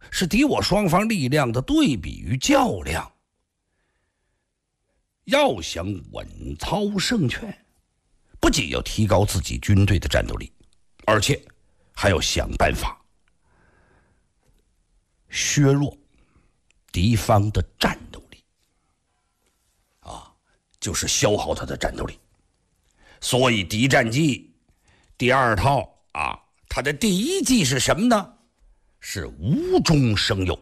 是敌我双方力量的对比与较量。要想稳操胜券，不仅要提高自己军队的战斗力，而且还要想办法削弱敌方的战斗力，就是消耗他的战斗力。所以敌战计第二套它的第一计是什么呢？是无中生有，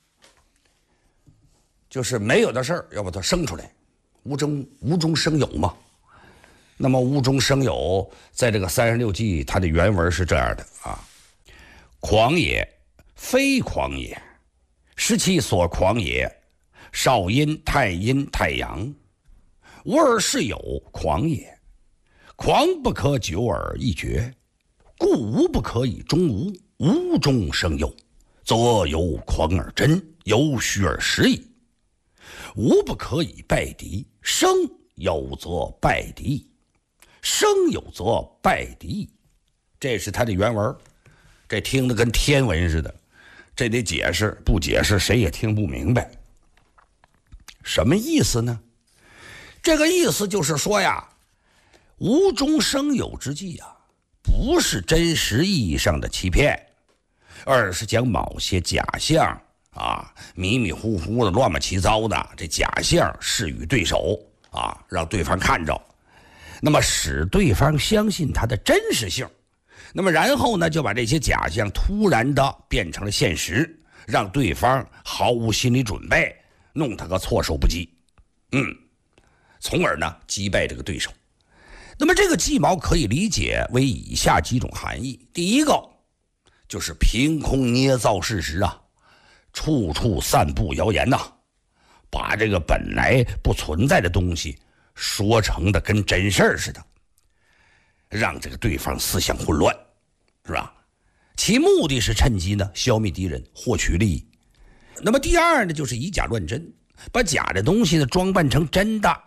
就是没有的事儿要把它生出来，无中生有嘛。那么无中生有，在这个36计，它的原文是这样的狂也，非狂也，失其所狂也。少阴、太阴、太阳，无而是有狂也。狂不可久而易绝，故无不可以终无。无中生有，则有狂而真，有虚而实矣。无不可以败敌，生有则败敌，生有则败敌。这是他的原文，这听得跟天文似的，这得解释，不解释谁也听不明白。什么意思呢？这个意思就是说呀，无中生有之计不是真实意义上的欺骗，而是将某些假象迷迷糊糊的、乱七八糟的这假象示与对手让对方看着，那么使对方相信它的真实性，那么然后呢，就把这些假象突然的变成了现实，让对方毫无心理准备，弄他个措手不及，从而呢击败这个对手。那么这个计谋可以理解为以下几种含义。第一个就是凭空捏造事实处处散布谣言把这个本来不存在的东西说成的跟真事儿似的，让这个对方思想混乱，是吧？其目的是趁机呢消灭敌人，获取利益。那么第二呢，就是以假乱真，把假的东西呢装扮成真的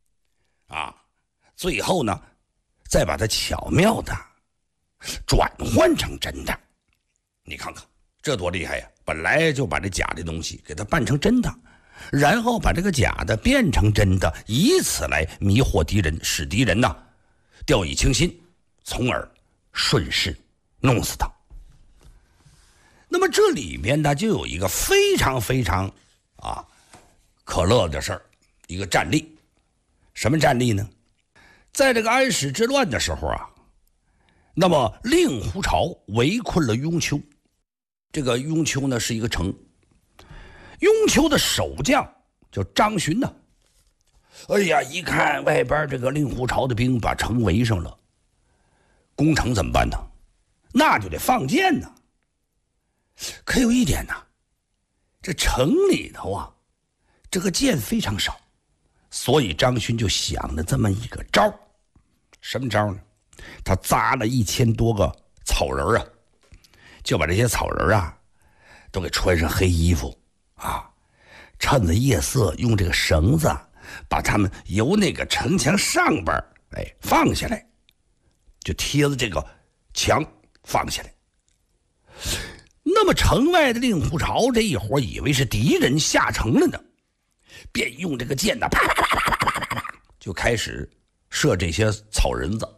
最后呢再把它巧妙的转换成真的。你看看这多厉害呀！本来就把这假的东西给它扮成真的，然后把这个假的变成真的，以此来迷惑敌人，使敌人掉以轻心，从而顺势弄死他。那么这里面呢就有一个非常非常可乐的事儿，一个战例。什么战例呢？在这个安史之乱的时候那么令狐潮围困了雍丘。这个雍丘呢是一个城，雍丘的守将叫张巡一看外边这个令狐潮的兵把城围上了，攻城怎么办呢？那就得放箭呢。可有一点这城里头这个箭非常少，所以张巡就想了这么一个招。什么招呢？他扎了1000多个草人就把这些草人都给穿上黑衣服趁着夜色用这个绳子把他们由那个城墙上边放下来，就贴着这个墙放下来。那么城外的令狐潮这一伙以为是敌人下城了呢，便用这个箭啪啪啪啪啪啪啪就开始射这些草人子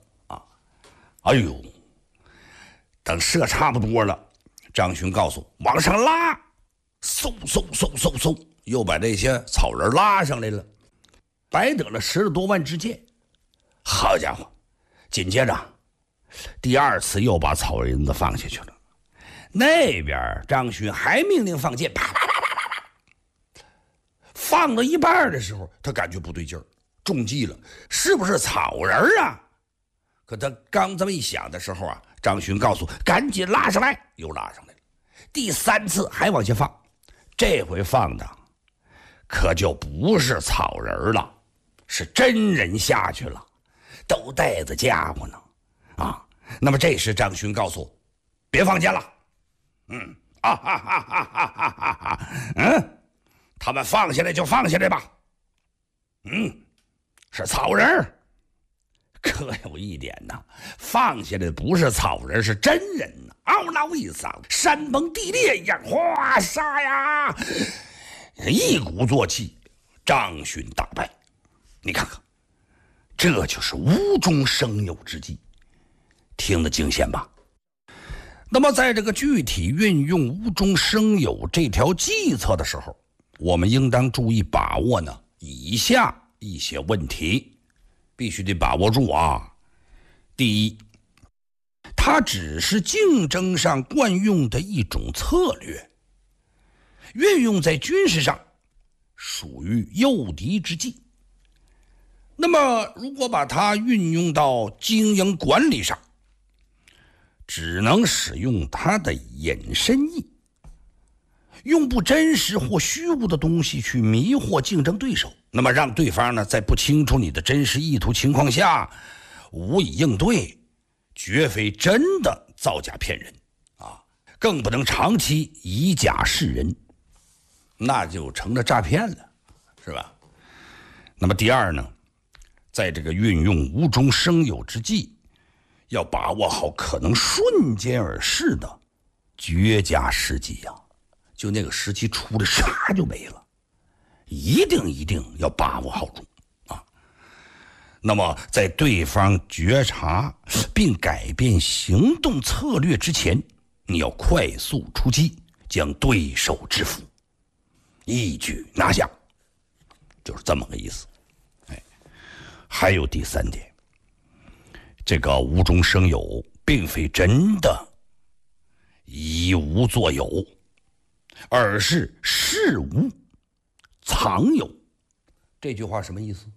等射差不多了，张巡告诉往上拉，嗖嗖嗖嗖嗖，又把这些草人拉上来了，白得了10多万支箭。好家伙，紧接着第二次又把草人子放下去了。那边张巡还命令放箭，啪啪啪啪啪啪，放到一半的时候，他感觉不对劲儿，中计了，是不是草人可他刚这么一想的时候张巡告诉赶紧拉上来，又拉上来了。第3次还往下放，这回放的可就不是草人了，是真人下去了，都带着家伙呢那么这时张巡告诉别放箭了。他们放下来就放下来吧。是草人。可有一点放下来的不是草人，是真人嗷嗷一嗓，山崩地裂一样，哗杀呀，一鼓作气，张巡大败。你看看，这就是无中生有之计，听得惊险吧？那么在这个具体运用无中生有这条计策的时候，我们应当注意把握呢以下一些问题，必须得把握住啊。第一，它只是竞争上惯用的一种策略，运用在军事上属于诱敌之计。那么如果把它运用到经营管理上，只能使用它的引申义，用不真实或虚无的东西去迷惑竞争对手，那么让对方呢在不清楚你的真实意图情况下无以应对，绝非真的造假骗人啊，更不能长期以假示人，那就成了诈骗了，是吧？那么第二呢，在这个运用无中生有之计，要把握好可能瞬间而逝的绝佳时机呀，就那个时期出了啥就没了，一定要把握好住啊。那么在对方觉察并改变行动策略之前，你要快速出击，将对手制服，一举拿下，就是这么个意思。还有第三点，这个无中生有并非真的以无作有，而是事无藏有。这句话什么意思？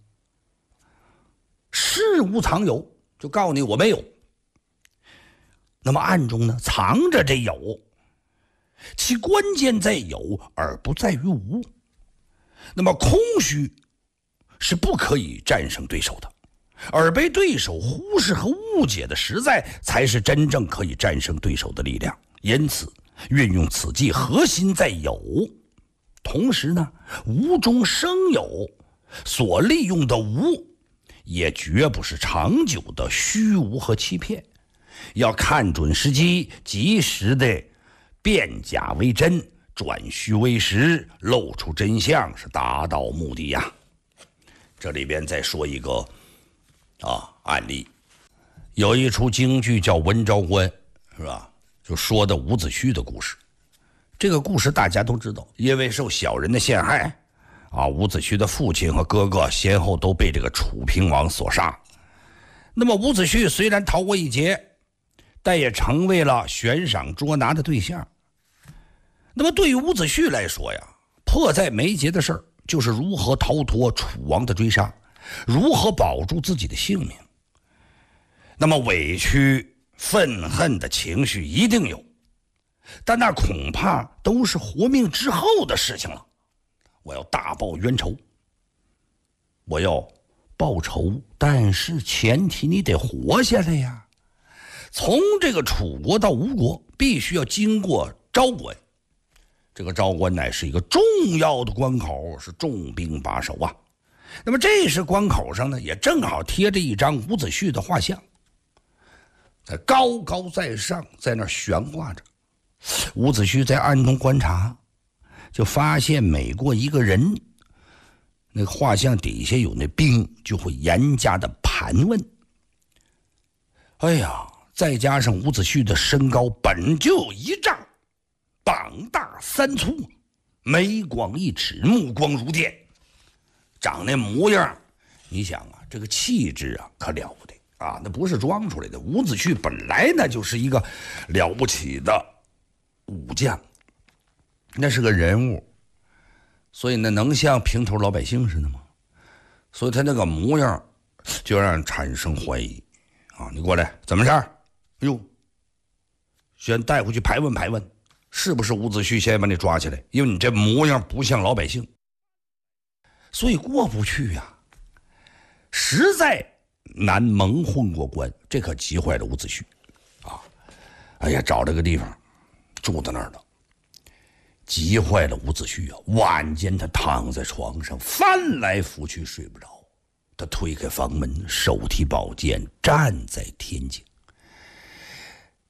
事无藏有，就告诉你我没有，那么暗中呢藏着这有，其关键在有而不在于无。那么空虚是不可以战胜对手的，而被对手忽视和误解的实在才是真正可以战胜对手的力量。因此运用此计核心在有，同时呢无中生有，所利用的无也绝不是长久的虚无和欺骗，要看准时机，及时的变假为真，转虚为实，露出真相，是达到目的呀。这里边再说一个案例，有一出京剧叫《文昭关》，是吧？就说的伍子胥的故事。这个故事大家都知道，因为受小人的陷害伍子胥的父亲和哥哥先后都被这个楚平王所杀。那么伍子胥虽然逃过一劫，但也成为了悬赏捉拿的对象。那么对于伍子胥来说呀，迫在眉睫的事儿就是如何逃脱楚王的追杀，如何保住自己的性命。那么委屈愤恨的情绪一定有，但那恐怕都是活命之后的事情了。我要大报冤仇，我要报仇，但是前提你得活下来呀。从这个楚国到吴国必须要经过昭关，这个昭关乃是一个重要的关口，是重兵把守啊。那么这时关口上呢，也正好贴着一张伍子胥的画像，在高高在上，在那儿悬挂着。伍子胥在暗中观察，就发现每过一个人，那个画像底下有那兵，就会严加的盘问。哎呀，再加上伍子胥的身高本就有1丈，膀大3粗，眉广1尺，目光如电，长那模样，你想这个气质可了不得那不是装出来的。伍子胥本来呢就是一个了不起的武将，那是个人物，所以呢能像平头老百姓似的吗？所以他那个模样就让人产生怀疑你过来怎么事儿？哟，先带回去盘问盘问，是不是伍子胥先把你抓起来？因为你这模样不像老百姓，所以过不去实在难蒙混过关。这可急坏了伍子胥哎呀，找这个地方住在那儿了，急坏了伍子胥晚间他躺在床上翻来覆去睡不着，他推开房门，手提宝剑站在天井。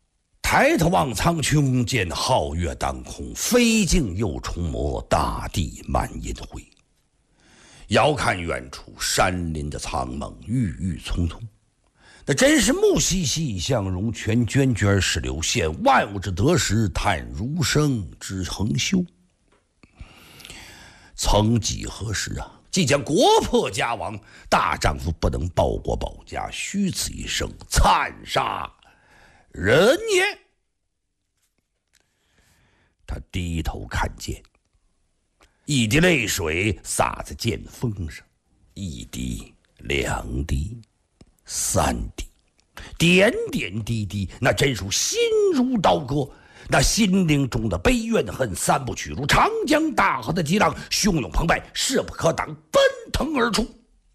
抬头望苍穹，见皓月当空，飞镜又重磨，大地满阴灰。遥看远处，山林的苍茫，郁郁葱葱。那真是木兮兮，向荣泉，涓涓是流线。万物之得失，叹儒生之恒修。曾几何时啊，即将国破家亡，大丈夫不能报国保家，虚此一生，惨杀人也。他低头看剑，一滴泪水洒在剑锋上，一滴、两滴、三滴，点点滴滴，那真属心如刀割。那心灵中的悲怨恨三部曲，如长江大河的激浪，汹涌澎湃，势不可挡，奔腾而出。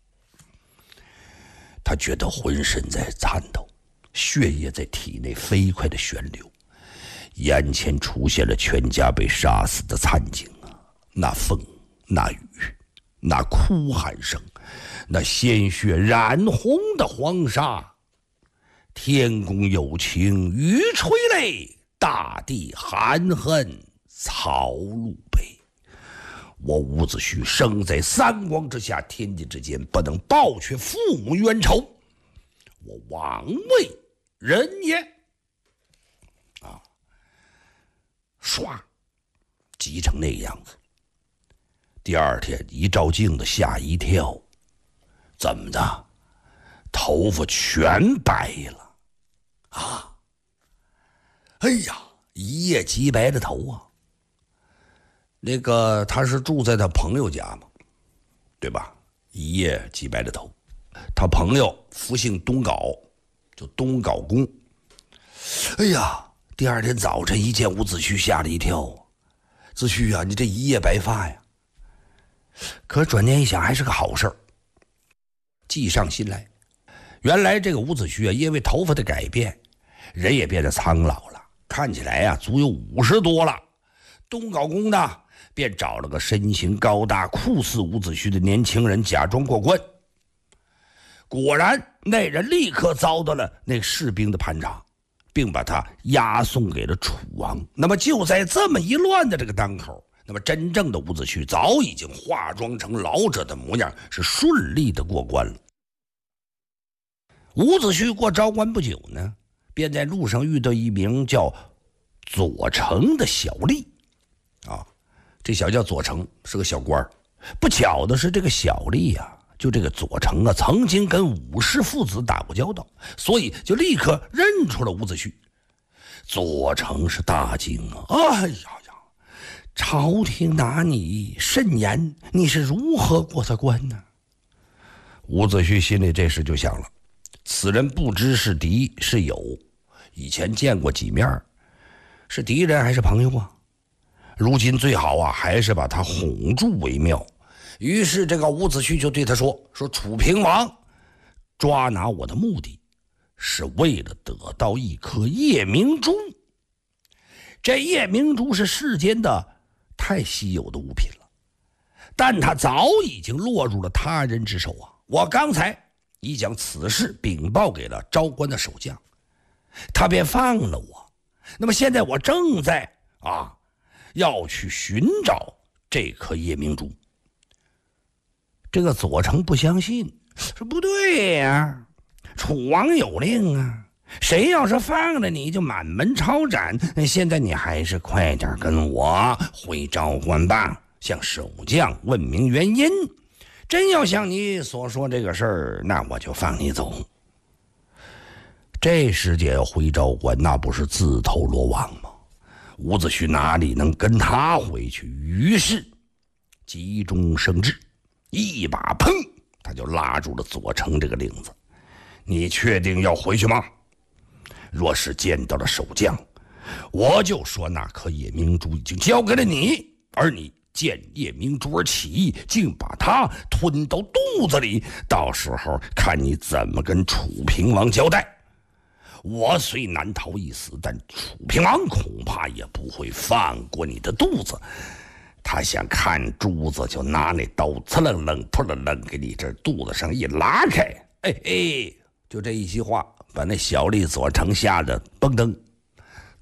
他觉得浑身在颤抖，血液在体内飞快的旋流，眼前出现了全家被杀死的惨景啊！那风，那雨，那哭喊声，那鲜血染红的黄沙。天公有情，雨垂泪，大地含恨，草露悲。我伍子胥生在三光之下，天地之间，不能报却父母冤仇，我枉为人也。啊，唰，急成那样子。第二天一照镜子，吓一跳，怎么的？头发全白了啊！哎呀，一夜极白的头啊！那个他是住在他朋友家嘛，对吧？一夜极白的头，他朋友福姓东皋，就东皋公。哎呀，第二天早晨一见伍子胥，吓了一跳啊！子胥啊，你这一夜白发呀！可转念一想，还是个好事儿，计上心来。原来这个伍子胥啊，因为头发的改变，人也变得苍老了，看起来啊，足有50多了。东皋公呢，便找了个身形高大、酷似伍子胥的年轻人，假装过关。果然，那人立刻遭到了那士兵的盘查，并把他押送给了楚王。那么就在这么一乱的这个当口，那么真正的伍子胥早已经化妆成老者的模样，是顺利的过关了。伍子胥过昭关不久呢，便在路上遇到一名叫左丞的小吏啊，这小叫左丞，是个小官。不巧的是，这个小吏啊，就这个左丞啊，曾经跟武士父子打过交道，所以就立刻认出了伍子胥。左丞是大惊啊！哎呀呀，朝廷拿你甚严，你是如何过的关呢？伍子胥心里这时就想了，此人不知是敌是友，以前见过几面，是敌人还是朋友啊？如今最好啊，还是把他哄住为妙。于是这个伍子胥就对他说楚平王抓拿我的目的是为了得到一颗夜明珠。这夜明珠是世间的太稀有的物品了，但它早已经落入了他人之手啊！我刚才已将此事禀报给了昭关的守将，他便放了我。那么现在我正在要去寻找这颗夜明珠。这个左丞不相信，说不对呀，楚王有令啊，谁要是放了你就满门抄斩。现在你还是快点跟我回昭关吧，向守将问明原因。真要像你所说这个事儿，那我就放你走。这时间回昭关，那不是自投罗网吗？伍子胥哪里能跟他回去？于是急中生智，一把砰，他就拉住了左丞这个领子。你确定要回去吗？若是见到了守将，我就说那颗夜明珠已经交给了你，而你见夜明珠而起义，竟把它吞到肚子里，到时候看你怎么跟楚平王交代。我虽难逃一死，但楚平王恐怕也不会放过你的肚子。他想看珠子，就拿那刀呲楞楞扑棱楞给你这肚子上一拉开。就这一席话，把那小吏左丞吓得蹦蹬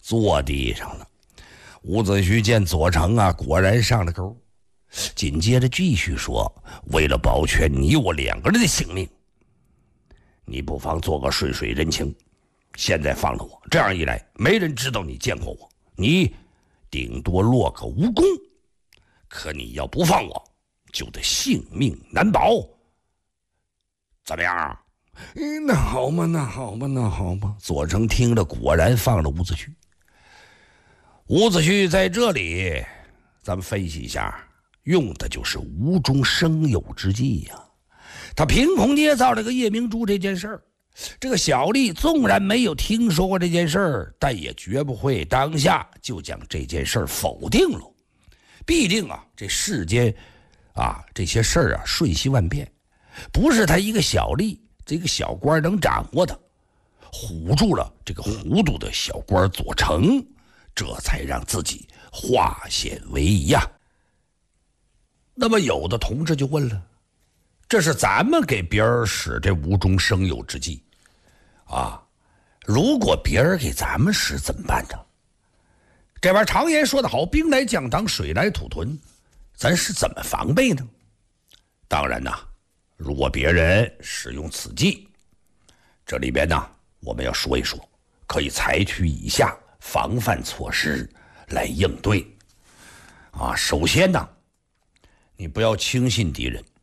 坐地上了。伍子胥见左丞啊果然上了钩，紧接着继续说：“为了保全你我两个人的性命，你不妨做个顺水人情，现在放了我，这样一来没人知道你见过我，你顶多落个无功，可你要不放我，就得性命难保。怎么样啊？”那好嘛，那好嘛，那好嘛。左丞听了，果然放了伍子胥。伍子胥在这里，咱们分析一下，用的就是无中生有之计呀。他凭空捏造了个夜明珠这件事儿。这个小吏纵然没有听说过这件事儿，但也绝不会当下就将这件事儿否定了。毕竟啊，这世间啊，这些事儿啊瞬息万变，不是他一个小吏这个小官能掌握的。唬住了这个糊涂的小官左丞，这才让自己化险为夷呀。那么有的同志就问了，这是咱们给别人使这无中生有之计啊，如果别人给咱们使怎么办呢？这边常言说得好，兵来将挡，水来土屯，咱是怎么防备呢？当然呐，如果别人使用此计，这里边呢我们要说一说，可以采取以下防范措施来应对啊。首先呢，你不要轻信敌人，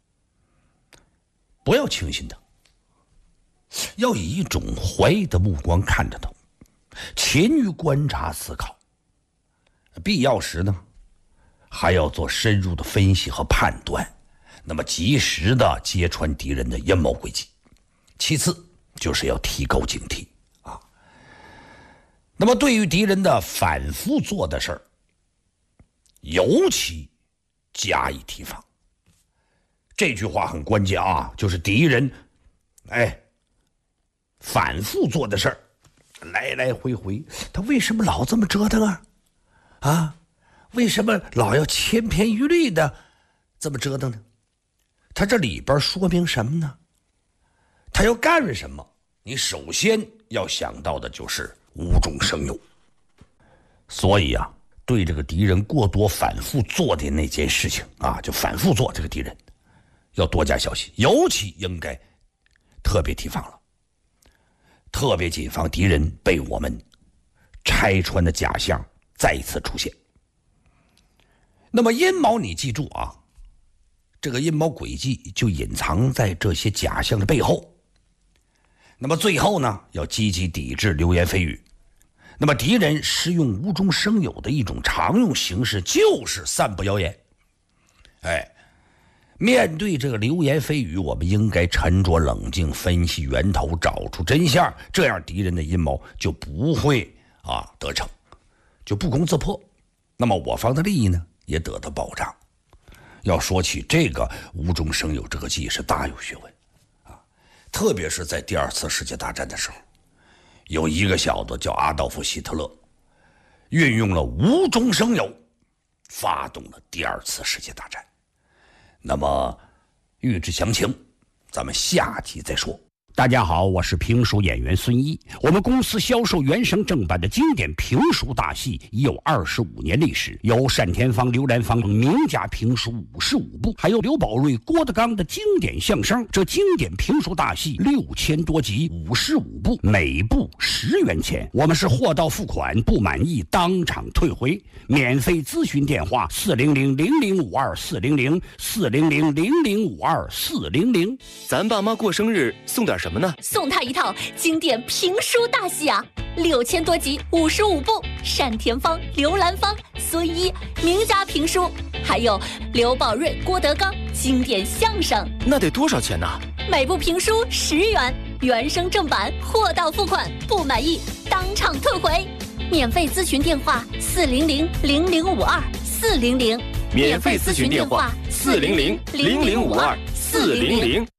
不要轻信他，要以一种怀疑的目光看着他，勤于观察思考，必要时呢还要做深入的分析和判断，那么及时的揭穿敌人的阴谋诡计。其次就是要提高警惕啊。那么对于敌人的反复做的事儿，尤其加以提防。这句话很关键啊，就是敌人反复做的事儿，来来回回，他为什么老这么折腾啊？为什么老要千篇一律的这么折腾呢？他这里边说明什么呢？他要干什么？你首先要想到的就是无中生有。所以啊，对这个敌人过多反复做的那件事情啊，就反复做，这个敌人要多加小心，尤其应该特别提防了，特别谨防敌人被我们拆穿的假象再一次出现。那么阴谋你记住啊，这个阴谋诡计就隐藏在这些假象的背后。那么最后呢，要积极抵制流言蜚语。那么敌人使用无中生有的一种常用形式就是散布谣言。面对这个流言蜚语，我们应该沉着冷静，分析源头，找出真相，这样敌人的阴谋就不会得逞，就不攻自破。那么我方的利益呢，也得到保障。要说起这个无中生有这个计是大有学问啊，特别是在第二次世界大战的时候，有一个小子叫阿道夫·希特勒，运用了无中生有，发动了第二次世界大战。那么欲知详情，咱们下集再说。 大家好，我是评书演员孙一。我们公司销售原声正版的经典评书大戏已有25年历史，有单田芳、刘兰芳等名家评书55部，还有刘宝瑞、郭德纲的经典相声。这经典评书大戏6000多集，55部，每部10元钱。我们是货到付款，不满意当场退回。免费咨询电话400-0052-400，400-0052-400。 咱爸妈过生日送点什么呢？ 送他一套经典评书大戏啊，6000多集，55部，单田芳、刘兰芳、孙一名家评书，还有刘宝瑞、郭德纲经典相声。 那得多少钱呢？ 每部评书10元，原声正版，货到付款，不满意当场退回。免费咨询电话400-0052-400， 免费咨询电话400-0052-400。